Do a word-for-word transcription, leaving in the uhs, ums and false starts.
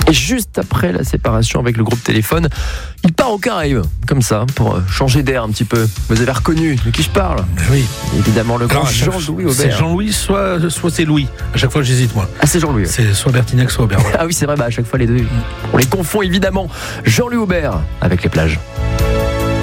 Et juste après la séparation avec le groupe Téléphone, il part aux Caraïbes, comme ça, pour changer d'air un petit peu. Vous avez reconnu de qui je parle ? Oui. Évidemment, le grand Alors, chaque- Jean-Louis Aubert. C'est Jean-Louis, soit, soit c'est Louis. À chaque fois, j'hésite, moi. Ah, c'est Jean-Louis. Ouais. C'est soit Bertignac, soit Aubert. Voilà. Ah oui, c'est vrai, bah, à chaque fois les deux, on les confond évidemment. Jean-Louis Aubert avec Les Plages.